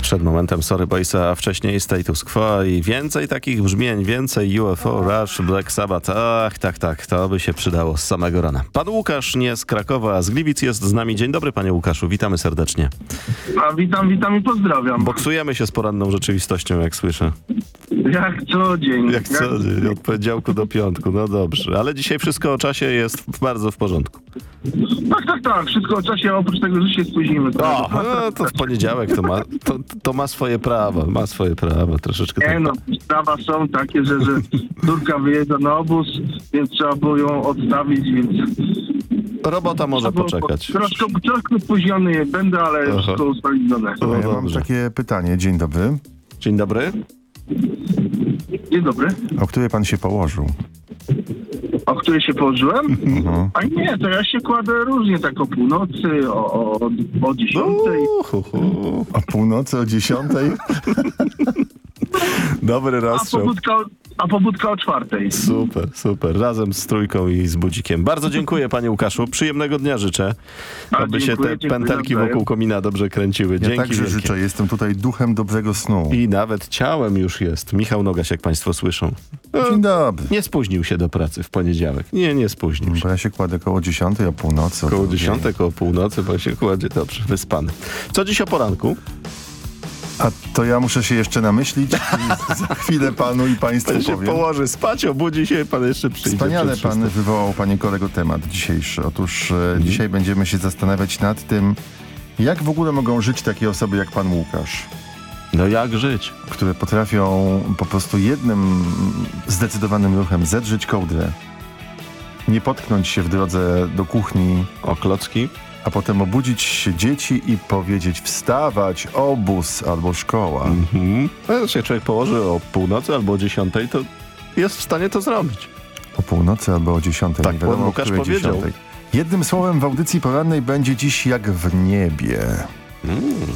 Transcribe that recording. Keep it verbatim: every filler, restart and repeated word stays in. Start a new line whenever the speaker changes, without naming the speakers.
Przed momentem Sorry Boysa, a wcześniej Status Quo i więcej takich brzmień, więcej U F O, Rush, Black Sabbath. Ach, tak, tak, to by się przydało z samego rana. Pan Łukasz, nie z Krakowa, a z Gliwic jest z nami. Dzień dobry, panie Łukaszu, witamy serdecznie.
A witam, witam i pozdrawiam.
Boksujemy się z poranną rzeczywistością, jak słyszę.
Jak co dzień.
Jak co dzień, od poniedziałku do piątku, no dobrze. Ale dzisiaj wszystko o czasie jest w, bardzo w porządku.
Tak, tak, tak. Wszystko o czasie, oprócz tego, że się spóźnimy.
O, no, to w poniedziałek to ma, to, to ma swoje prawa, ma swoje prawa, troszeczkę
Nie
tak.
no, prawa są takie, że, że córka wyjeżdża na obóz, więc trzeba było ją odstawić, więc...
Robota może
Trzeba było-
poczekać.
Troszkę, troszkę spóźniony będę, ale
Aha.
wszystko ustalone.
No
Ja mam
dobrze.
takie pytanie. Dzień dobry.
Dzień dobry.
Dzień dobry.
O której pan się położył?
O której się położyłem?
Mhm.
A nie, to ja się kładę różnie, tak o północy, o, o, o dziesiątej.
Uhu, hu.
O północy, o dziesiątej? Dobry
A
rozstrzał.
pobudka, o- a pobudka o czwartej.
Super, super. Razem z trójką i z budzikiem. Bardzo dziękuję, panie Łukaszu. Przyjemnego dnia życzę.
A,
Aby się
dziękuję,
te
dziękuję
pętelki
nawzajem.
wokół komina dobrze kręciły.
Ja
Dzięki
także
wielkie.
życzę. Jestem tutaj duchem dobrego snu.
I nawet ciałem już jest. Michał Nogaś, jak państwo słyszą. No,
Dzień dobry.
nie spóźnił się do pracy w poniedziałek. Nie, nie spóźnił się.
Bo ja się kładę koło dziesiątej, o północy. o
Koło
drugiej.
dziesiątej, koło północy, bo się kładzie dobrze, wyspany. Co dziś o poranku?
A to ja muszę się jeszcze namyślić i za chwilę panu i państwu
Pan się
powiem.
położy spać, obudzi się, pan jeszcze przyjdzie.
Wspaniale
przed
pan
szóstą.
wywołał, panie kolego, temat dzisiejszy. Otóż e, dzisiaj będziemy się zastanawiać nad tym, jak w ogóle mogą żyć takie osoby jak pan Łukasz,
No jak żyć?
które potrafią po prostu jednym zdecydowanym ruchem zedrzeć kołdrę, nie potknąć się w drodze do kuchni,
O klocki?
a potem obudzić się dzieci i powiedzieć wstawać, obóz albo szkoła.
Mhm. No, jak się człowiek położy o północy albo o dziesiątej, to jest w stanie to zrobić.
O północy albo o dziesiątej,
Tak,
nie wiadomo
pan
o
Łukasz
której
powiedział.
dziesiątej. Jednym słowem w audycji porannej będzie dziś jak w niebie.
Mm.